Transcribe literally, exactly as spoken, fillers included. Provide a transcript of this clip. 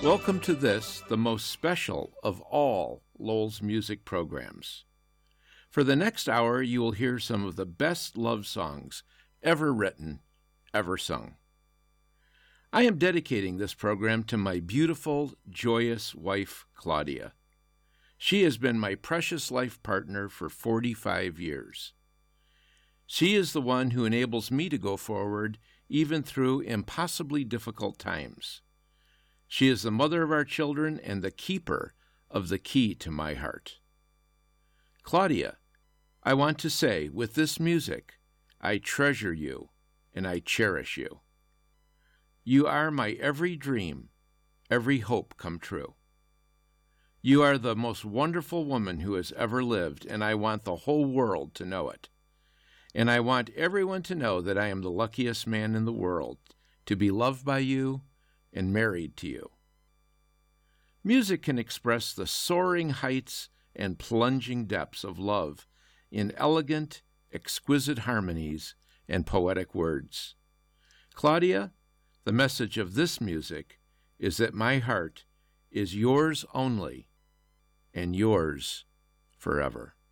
Welcome to this, the most special of all Lowell's music programs. For the next hour, you will hear some of the best love songs ever written, ever sung. I am dedicating this program to my beautiful, joyous wife, Claudia. She has been my precious life partner for forty-five years. She is the one who enables me to go forward even through impossibly difficult times. She is the mother of our children and the keeper of the key to my heart. Claudia, I want to say, with this music, I treasure you and I cherish you. You are my every dream, every hope come true. You are the most wonderful woman who has ever lived, and I want the whole world to know it. And I want everyone to know that I am the luckiest man in the world to be loved by you and married to you. Music can express the soaring heights and plunging depths of love in elegant, exquisite harmonies and poetic words. Claudia, the message of this music is that my heart is yours only and yours forever.